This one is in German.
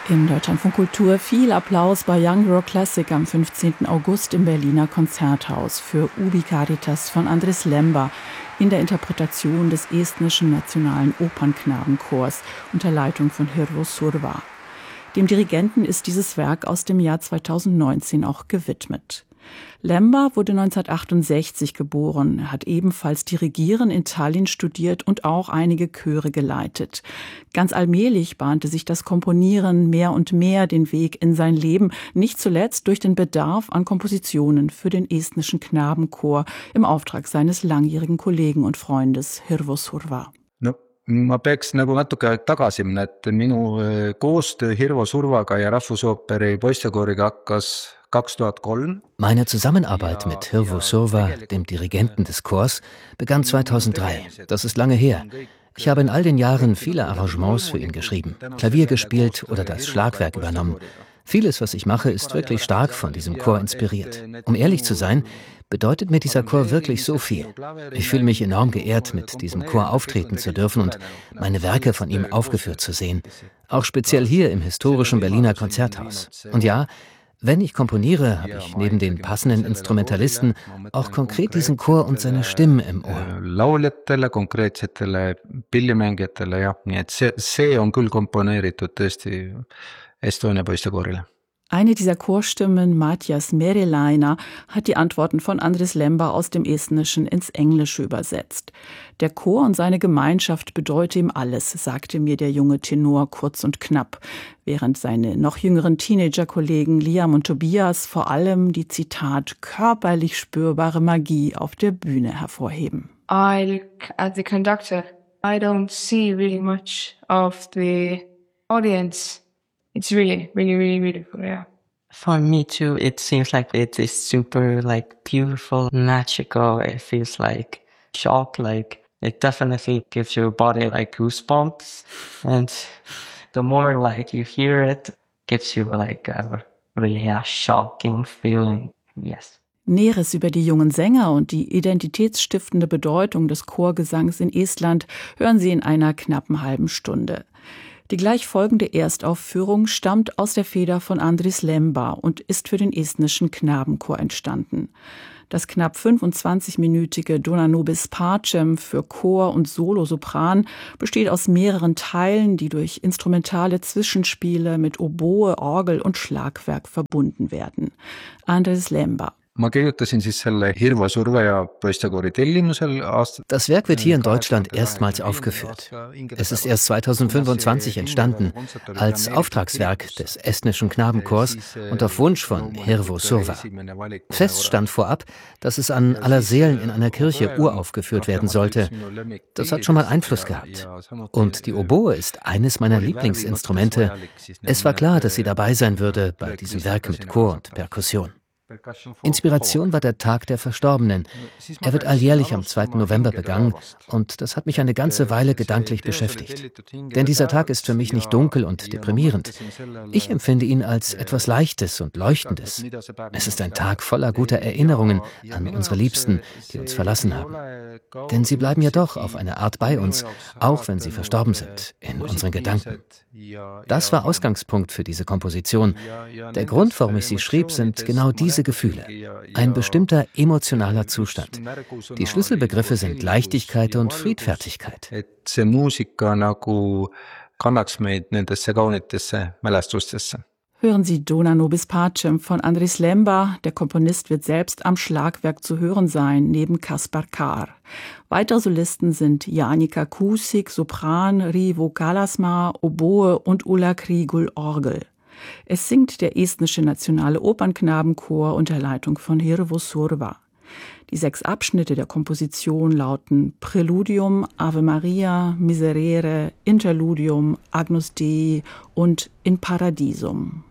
Im Deutschlandfunk Kultur viel Applaus bei Young Rock Classic am 15. August im Berliner Konzerthaus für Ubi Caritas von Andris Lemba in der Interpretation des estnischen Nationalen Opernknabenchors unter Leitung von Hirvo Surva. Dem Dirigenten ist dieses Werk aus dem Jahr 2019 auch gewidmet. Lemba wurde 1968 geboren. Er hat ebenfalls Dirigieren in Tallinn studiert und auch einige Chöre geleitet. Ganz allmählich bahnte sich das Komponieren mehr und mehr den Weg in sein Leben, nicht zuletzt durch den Bedarf an Kompositionen für den estnischen Knabenchor im Auftrag seines langjährigen Kollegen und Freundes Hirvo Surva. Ma peaks natuke aeg tagasi minna, et minu koostöö Hirvo Survaga ja Rahvusooperi poistekooriga hakkas 2003. Meine Zusammenarbeit mit Hirvo Surva, dem Dirigenten des Chors, begann 2003. Das ist lange her. Ich habe in all den Jahren viele Arrangements für ihn geschrieben, Klavier gespielt oder das Schlagwerk übernommen. Vieles, was ich mache, ist wirklich stark von diesem Chor inspiriert. Um ehrlich zu sein, bedeutet mir dieser Chor wirklich so viel. Ich fühle mich enorm geehrt, mit diesem Chor auftreten zu dürfen und meine Werke von ihm aufgeführt zu sehen. Auch speziell hier im historischen Berliner Konzerthaus. Und ja, wenn ich komponiere, habe ich neben den passenden Instrumentalisten auch konkret diesen Chor und seine Stimmen im Ohr. Lauljatele, konkreetsetele pillimängijatele, jah, nii et see on küll komponeeritud tõesti Estonia poistekoorile. Eine dieser Chorstimmen, Matjas Merilainer, hat die Antworten von Andris Lemba aus dem Estnischen ins Englische übersetzt. Der Chor und seine Gemeinschaft bedeute ihm alles, sagte mir der junge Tenor kurz und knapp, während seine noch jüngeren Teenager-Kollegen Liam und Tobias vor allem die, Zitat, körperlich spürbare Magie auf der Bühne hervorheben. I look at the conductor. I don't see really much of the audience. It's really, really, really beautiful, yeah. For me too, it seems like it is super beautiful, magical. It feels like shock, it definitely gives your body goosebumps. And the more you hear it, gives you a really shocking feeling, yes. Näheres über die jungen Sänger und die identitätsstiftende Bedeutung des Chorgesangs in Estland hören Sie in einer knappen halben Stunde. Die gleich folgende Erstaufführung stammt aus der Feder von Andris Lemba und ist für den estnischen Knabenchor entstanden. Das knapp 25-minütige Dona nobis pacem für Chor und Solosopran besteht aus mehreren Teilen, die durch instrumentale Zwischenspiele mit Oboe, Orgel und Schlagwerk verbunden werden. Andris Lemba. Ma kirjutasin siis selle Hirvo Surva ja poistekoori tellimusel aastat. Das Werk wird hier in Deutschland erstmals aufgeführt. Es ist erst 2025 entstanden, als Auftragswerk des estnischen Knabenchors und auf Wunsch von Hirvo Surva. Fest stand vorab, dass es an Allerseelen in einer Kirche uraufgeführt werden sollte. Das hat schon mal Einfluss gehabt. Und die Oboe ist eines meiner Lieblingsinstrumente. Es war klar, dass sie dabei sein würde bei diesem Werk mit Chor und Perkussion. Inspiration war der Tag der Verstorbenen. Er wird alljährlich am 2. November begangen und das hat mich eine ganze Weile gedanklich beschäftigt. Denn dieser Tag ist für mich nicht dunkel und deprimierend. Ich empfinde ihn als etwas Leichtes und Leuchtendes. Es ist ein Tag voller guter Erinnerungen an unsere Liebsten, die uns verlassen haben. Denn sie bleiben ja doch auf eine Art bei uns, auch wenn sie verstorben sind, in unseren Gedanken. Das war Ausgangspunkt für diese Komposition. Der Grund, warum ich sie schrieb, sind genau diese Gefühle. Ein bestimmter emotionaler Zustand. Die Schlüsselbegriffe sind Leichtigkeit und Friedfertigkeit. See muusika kannaks meid nendesse kaunitesse mälestustesse. Hören Sie Dona nobis pacem von Andris Lemba. Der Komponist wird selbst am Schlagwerk zu hören sein, neben Kaspar Kár. Weitere Solisten sind Janika Kusik, Sopran, Rivo Kalasma, Oboe und Ulla Krigul, Orgel. Es singt der estnische Nationale Opernknabenchor unter Leitung von Hirvo Surva. Die 6 Abschnitte der Komposition lauten Präludium, Ave Maria, Miserere, Interludium, Agnus Dei und In Paradisum.